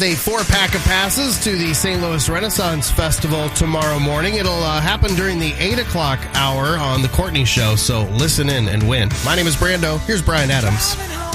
A 4-pack of passes to the St. Louis Renaissance Festival tomorrow morning. It'll happen during the 8 o'clock hour on The Courtney Show, so listen in and win. My name is Brando. Here's Brian Adams.